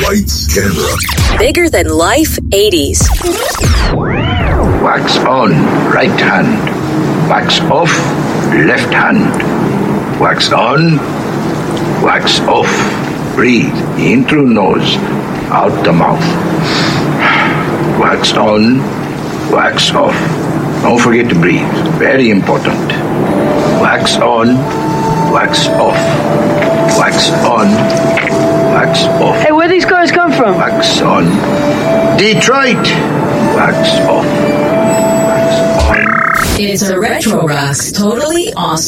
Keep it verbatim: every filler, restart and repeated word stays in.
Lights, camera. Bigger than life eighties. Wax on, right hand. Wax off, left hand. Wax on, wax off. Breathe in through nose, out the mouth. Wax on, wax off. Don't forget to breathe. Very important. Wax on, wax off. Wax on, wax off. Hey, where these cars come from? Wax on. Detroit. Wax off. Wax on. It's a Retro Rocks Totally Awesome